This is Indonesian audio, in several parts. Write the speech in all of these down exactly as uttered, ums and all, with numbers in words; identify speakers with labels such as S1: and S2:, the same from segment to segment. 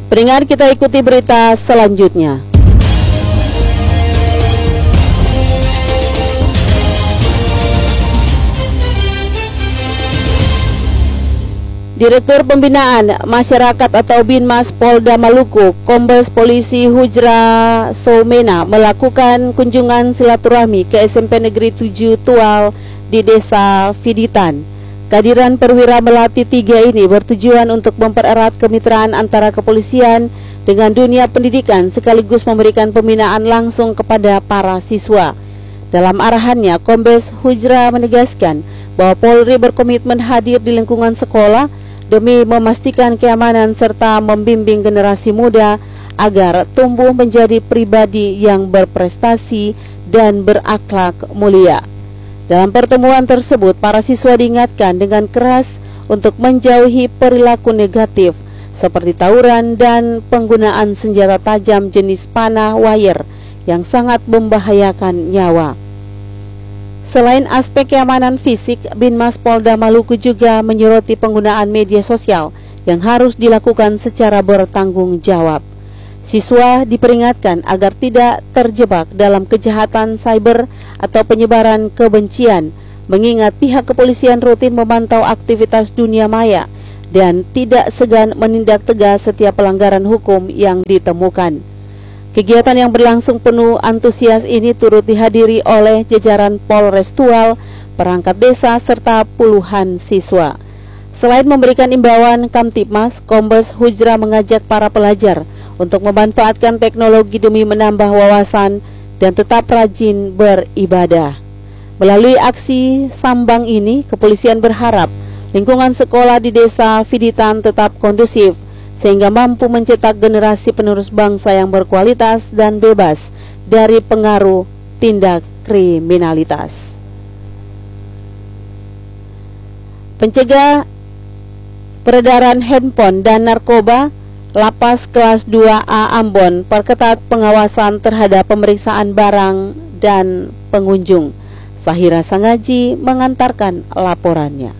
S1: Pendengar, kita ikuti berita selanjutnya. Direktur Pembinaan Masyarakat atau Binmas Polda Maluku, Kombes Polisi Hujra Soumena melakukan kunjungan silaturahmi ke S M P Negeri tujuh Tual di Desa Fiditan. Kehadiran perwira melati tiga ini bertujuan untuk mempererat kemitraan antara kepolisian dengan dunia pendidikan sekaligus memberikan pembinaan langsung kepada para siswa. Dalam arahannya, Kombes Hujra menegaskan bahwa Polri berkomitmen hadir di lingkungan sekolah demi memastikan keamanan serta membimbing generasi muda agar tumbuh menjadi pribadi yang berprestasi dan berakhlak mulia. Dalam pertemuan tersebut, para siswa diingatkan dengan keras untuk menjauhi perilaku negatif seperti tawuran dan penggunaan senjata tajam jenis panah wire yang sangat membahayakan nyawa. Selain aspek keamanan fisik, Binmas Polda Maluku juga menyoroti penggunaan media sosial yang harus dilakukan secara bertanggung jawab. Siswa diperingatkan agar tidak terjebak dalam kejahatan cyber atau penyebaran kebencian, mengingat pihak kepolisian rutin memantau aktivitas dunia maya dan tidak segan menindak tegas setiap pelanggaran hukum yang ditemukan. Kegiatan yang berlangsung penuh antusias ini turut dihadiri oleh jajaran Polres Tual, perangkat desa, serta puluhan siswa. Selain memberikan imbauan Kamtibmas, Kombes Hujra mengajak para pelajar untuk memanfaatkan teknologi demi menambah wawasan dan tetap rajin beribadah. Melalui aksi sambang ini, kepolisian berharap lingkungan sekolah di Desa Fiditan tetap kondusif, sehingga mampu mencetak generasi penerus bangsa yang berkualitas dan bebas dari pengaruh tindak kriminalitas. Pencegah peredaran handphone dan narkoba, Lapas Kelas dua A Ambon perketat pengawasan terhadap pemeriksaan barang dan pengunjung. Sahira Sangaji mengantarkan laporannya.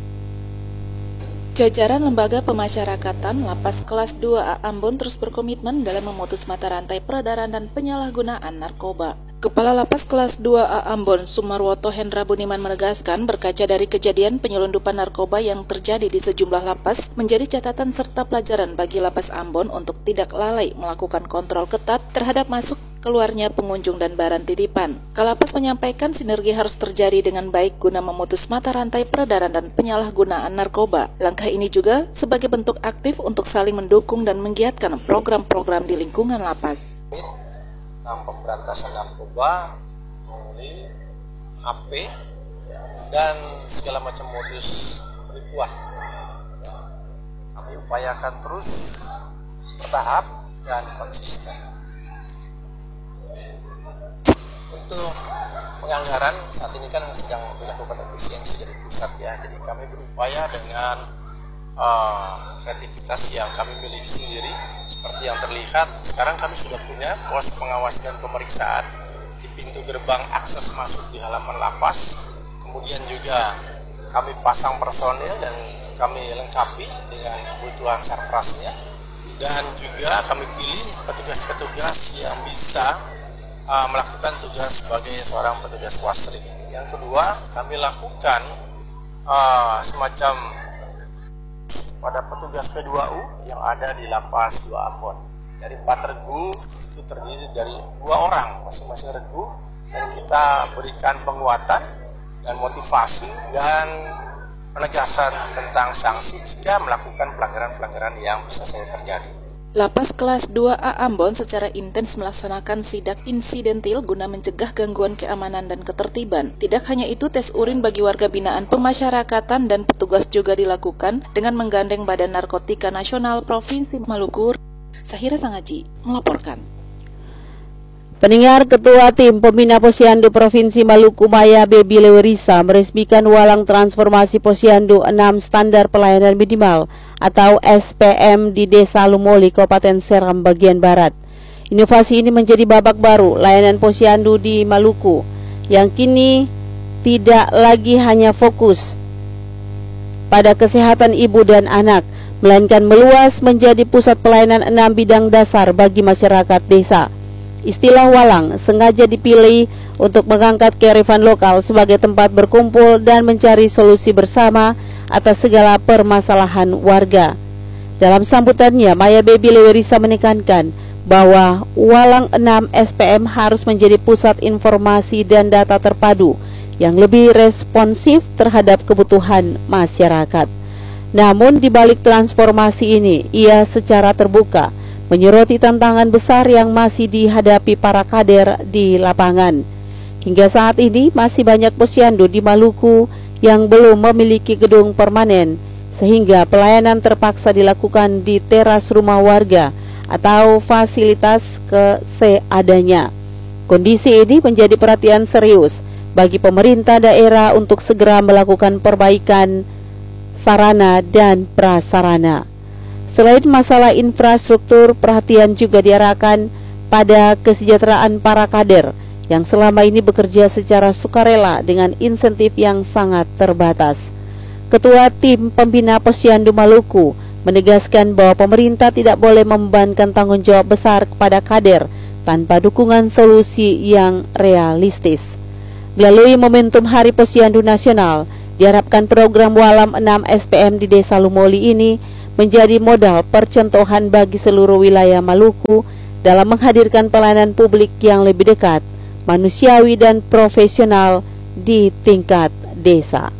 S2: Jajaran Lembaga Pemasyarakatan Lapas Kelas dua A Ambon terus berkomitmen dalam memutus mata rantai peredaran dan penyalahgunaan narkoba. Kepala Lapas Kelas dua A Ambon, Sumarwoto Hendra Buniman menegaskan berkaca dari kejadian penyelundupan narkoba yang terjadi di sejumlah lapas menjadi catatan serta pelajaran bagi Lapas Ambon untuk tidak lalai melakukan kontrol ketat terhadap masuk keluarnya pengunjung dan barang titipan. Kalapas menyampaikan sinergi harus terjadi dengan baik guna memutus mata rantai peredaran dan penyalahgunaan narkoba. Langkah ini juga sebagai bentuk aktif untuk saling mendukung dan menggiatkan program-program di lingkungan lapas.
S3: Tentang pemberantasan narkoba, pungli, H P, dan segala macam modus penipuan. Kami upayakan terus bertahap dan konsisten. Untuk penganggaran saat ini kan sedang dilakukan efisiensi dari pusat ya, jadi kami berupaya dengan uh, kreativitas yang kami miliki sendiri. Seperti yang terlihat, sekarang kami sudah punya pos pengawas dan pemeriksaan di pintu gerbang akses masuk di halaman lapas. Kemudian juga kami pasang personil dan kami lengkapi dengan kebutuhan sarprasnya. Dan juga kami pilih petugas-petugas yang bisa uh, melakukan tugas sebagai seorang petugas wasrib. Yang kedua, kami lakukan uh, semacam pada petugas P dua U yang ada di Lapas dua Ambon. Dari empat regu itu terdiri dari dua orang masing-masing regu, dan kita berikan penguatan dan motivasi dan penegasan tentang sanksi jika melakukan pelanggaran-pelanggaran yang bisa saja terjadi.
S2: Lapas Kelas dua A Ambon secara intens melaksanakan sidak insidentil guna mencegah gangguan keamanan dan ketertiban. Tidak hanya itu, tes urin bagi warga binaan pemasyarakatan dan petugas juga dilakukan dengan menggandeng Badan Narkotika Nasional Provinsi Maluku. Sahira Sangaji melaporkan.
S1: Pendengar, Ketua Tim Pembina Posyandu Provinsi Maluku Maya Bebi Lewerisa meresmikan walang transformasi Posyandu enam Standar Pelayanan Minimal atau S P M di Desa Lumoli, Kabupaten Seram bagian Barat. Inovasi ini menjadi babak baru layanan Posyandu di Maluku yang kini tidak lagi hanya fokus pada kesehatan ibu dan anak, melainkan meluas menjadi pusat pelayanan enam bidang dasar bagi masyarakat desa. Istilah walang sengaja dipilih untuk mengangkat kearifan lokal sebagai tempat berkumpul dan mencari solusi bersama atas segala permasalahan warga. Dalam sambutannya, Maya Baby Lewerisa menekankan bahwa Walang enam S P M harus menjadi pusat informasi dan data terpadu yang lebih responsif terhadap kebutuhan masyarakat. Namun di balik transformasi ini, ia secara terbuka menyoroti tantangan besar yang masih dihadapi para kader di lapangan. Hingga saat ini masih banyak posyandu di Maluku yang belum memiliki gedung permanen, sehingga pelayanan terpaksa dilakukan di teras rumah warga atau fasilitas ke seadanya. Kondisi ini menjadi perhatian serius bagi pemerintah daerah untuk segera melakukan perbaikan sarana dan prasarana. Selain masalah infrastruktur, perhatian juga diarahkan pada kesejahteraan para kader yang selama ini bekerja secara sukarela dengan insentif yang sangat terbatas. Ketua Tim Pembina Posyandu Maluku menegaskan bahwa pemerintah tidak boleh membebankan tanggung jawab besar kepada kader tanpa dukungan solusi yang realistis. Melalui momentum Hari Posyandu Nasional, diharapkan program Walang enam S P M di Desa Lumoli ini menjadi modal percontohan bagi seluruh wilayah Maluku dalam menghadirkan pelayanan publik yang lebih dekat, manusiawi dan profesional di tingkat desa.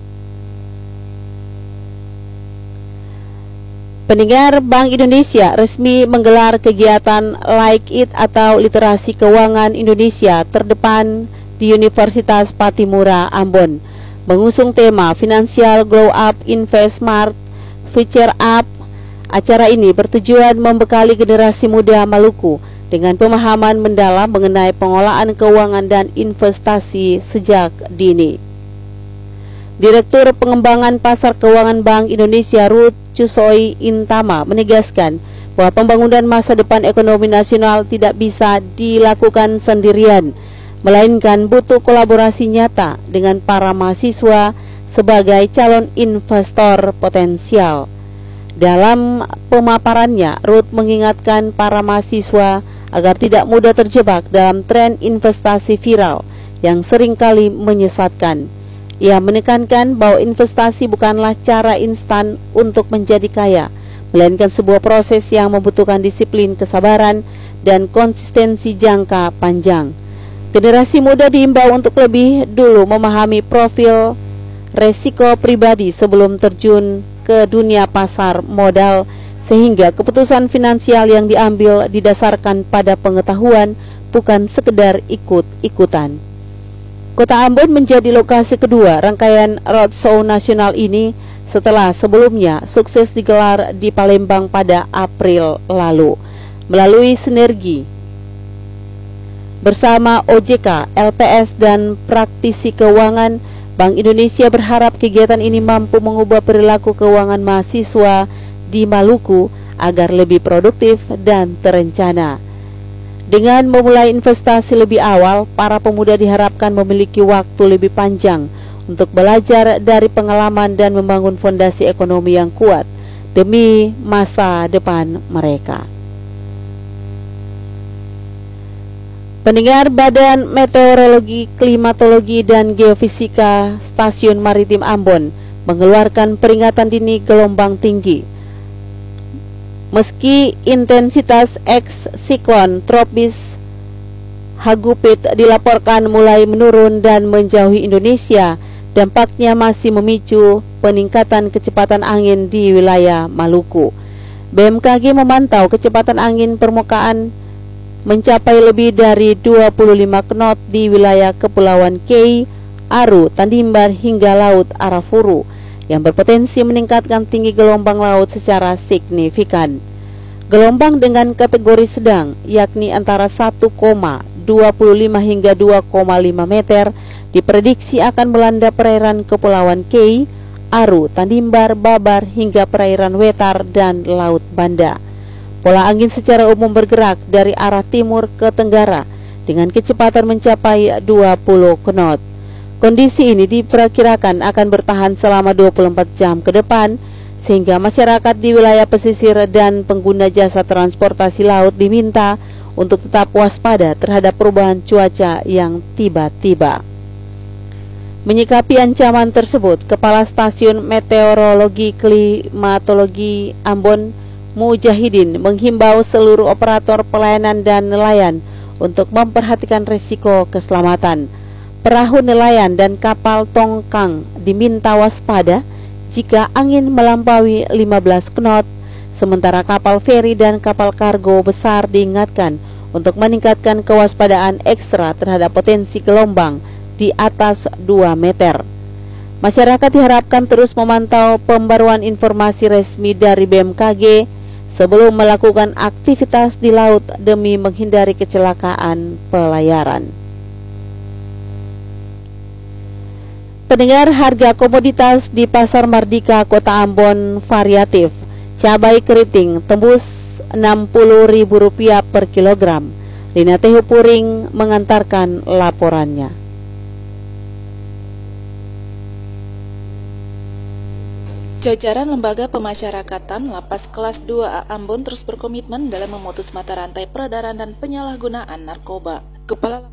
S1: Pendengar, Bank Indonesia resmi menggelar kegiatan Like It atau Literasi Keuangan Indonesia Terdepan di Universitas Patimura, Ambon, mengusung tema Financial Glow Up, Invest Smart, Future Up. Acara ini bertujuan membekali generasi muda Maluku dengan pemahaman mendalam mengenai pengelolaan keuangan dan investasi sejak dini. Direktur Pengembangan Pasar Keuangan Bank Indonesia Ruth Chusoi Intama menegaskan bahwa pembangunan masa depan ekonomi nasional tidak bisa dilakukan sendirian, melainkan butuh kolaborasi nyata dengan para mahasiswa sebagai calon investor potensial. Dalam pemaparannya, Ruth mengingatkan para mahasiswa agar tidak mudah terjebak dalam tren investasi viral yang seringkali menyesatkan. Ia menekankan bahwa investasi bukanlah cara instan untuk menjadi kaya, melainkan sebuah proses yang membutuhkan disiplin, kesabaran, dan konsistensi jangka panjang. Generasi muda diimbau untuk lebih dulu memahami profil resiko pribadi sebelum terjun ke dunia pasar modal, sehingga keputusan finansial yang diambil didasarkan pada pengetahuan, bukan sekedar ikut-ikutan. Kota Ambon menjadi lokasi kedua rangkaian roadshow nasional ini setelah sebelumnya sukses digelar di Palembang pada April lalu. Melalui sinergi bersama O J K, L P S, dan praktisi keuangan, Bank Indonesia berharap kegiatan ini mampu mengubah perilaku keuangan mahasiswa di Maluku agar lebih produktif dan terencana. Dengan memulai investasi lebih awal, para pemuda diharapkan memiliki waktu lebih panjang untuk belajar dari pengalaman dan membangun fondasi ekonomi yang kuat demi masa depan mereka. Pendengar, Badan Meteorologi, Klimatologi, dan Geofisika Stasiun Maritim Ambon mengeluarkan peringatan dini gelombang tinggi. Meski intensitas eks siklon tropis Hagupit dilaporkan mulai menurun dan menjauhi Indonesia, dampaknya masih memicu peningkatan kecepatan angin di wilayah Maluku. B M K G memantau kecepatan angin permukaan mencapai lebih dari dua puluh lima knot di wilayah Kepulauan Kei, Aru, Tanimbar hingga Laut Arafuru, yang berpotensi meningkatkan tinggi gelombang laut secara signifikan. Gelombang dengan kategori sedang, yakni antara satu koma dua lima hingga dua koma lima meter, diprediksi akan melanda perairan Kepulauan Kei, Aru, Tanimbar, Babar hingga perairan Wetar dan Laut Banda. Pola angin secara umum bergerak dari arah timur ke tenggara dengan kecepatan mencapai dua puluh knot. Kondisi ini diperkirakan akan bertahan selama dua puluh empat jam ke depan, sehingga masyarakat di wilayah pesisir dan pengguna jasa transportasi laut diminta untuk tetap waspada terhadap perubahan cuaca yang tiba-tiba. Menyikapi ancaman tersebut, Kepala Stasiun Meteorologi Klimatologi Ambon Mujahidin menghimbau seluruh operator pelayanan dan nelayan untuk memperhatikan risiko keselamatan. Perahu nelayan dan kapal tongkang diminta waspada jika angin melampaui lima belas knot, sementara kapal feri dan kapal kargo besar diingatkan untuk meningkatkan kewaspadaan ekstra terhadap potensi gelombang di atas dua meter. Masyarakat diharapkan terus memantau pembaruan informasi resmi dari B M K G sebelum melakukan aktivitas di laut demi menghindari kecelakaan pelayaran. Pendengar, harga komoditas di Pasar Mardika Kota Ambon variatif. Cabai keriting tembus enam puluh ribu rupiah per kilogram. Lina Tehu Puring mengantarkan laporannya.
S2: Jajaran Lembaga Pemasyarakatan Lapas Kelas dua A Ambon terus berkomitmen dalam memutus mata rantai peredaran dan penyalahgunaan narkoba. Kepala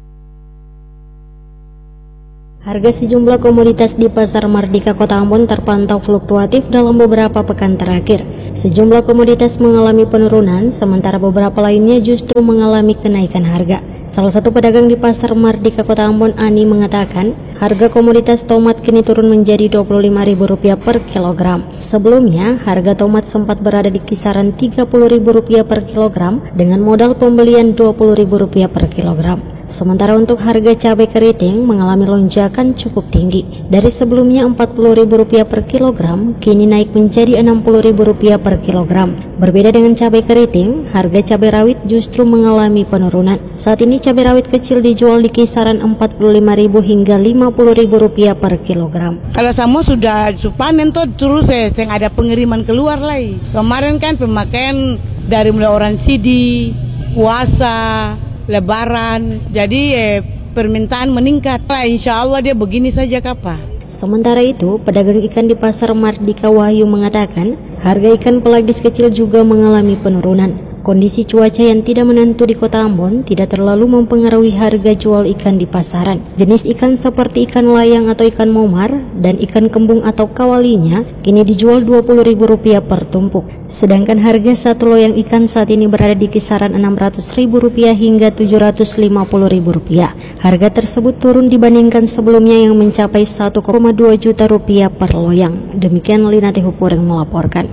S4: Harga sejumlah komoditas di Pasar Mardika Kota Ambon terpantau fluktuatif dalam beberapa pekan terakhir. Sejumlah komoditas mengalami penurunan, sementara beberapa lainnya justru mengalami kenaikan harga. Salah satu pedagang di Pasar Mardika Kota Ambon, Ani, mengatakan harga komoditas tomat kini turun menjadi dua puluh lima ribu rupiah per kilogram. Sebelumnya, harga tomat sempat berada di kisaran tiga puluh ribu rupiah per kilogram dengan modal pembelian dua puluh ribu rupiah per kilogram. Sementara untuk harga cabai keriting mengalami lonjakan cukup tinggi. Dari sebelumnya empat puluh ribu rupiah per kilogram, kini naik menjadi enam puluh ribu rupiah per kilogram. Berbeda dengan cabai keriting, harga cabai rawit justru mengalami penurunan. Saat ini cabai rawit kecil dijual di kisaran empat puluh lima ribu hingga lima puluh ribu rupiah per kilogram.
S5: Kalau semua sudah panen tuh terus eh, yang ada pengiriman keluar lagi. Kemarin kan pemakaian dari mulai orang sidi, puasa, lebaran, jadi eh, permintaan meningkat. Nah, insya Allah dia begini saja kapal.
S4: Sementara itu, pedagang ikan di Pasar Mardika Wahyu mengatakan harga ikan pelagis kecil juga mengalami penurunan. Kondisi cuaca yang tidak menentu di Kota Ambon tidak terlalu mempengaruhi harga jual ikan di pasaran. Jenis ikan seperti ikan layang atau ikan momar dan ikan kembung atau kawalinya kini dijual dua puluh ribu rupiah per tumpuk. Sedangkan harga satu loyang ikan saat ini berada di kisaran enam ratus ribu rupiah hingga tujuh ratus lima puluh ribu rupiah. Harga tersebut turun dibandingkan sebelumnya yang mencapai satu koma dua juta rupiah per loyang. Demikian Lina Tehu Puring melaporkan.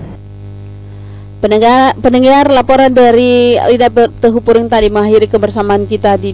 S1: Pendengar, pendengar laporan dari Lina Tehu Puring tadi mengakhiri kebersamaan kita di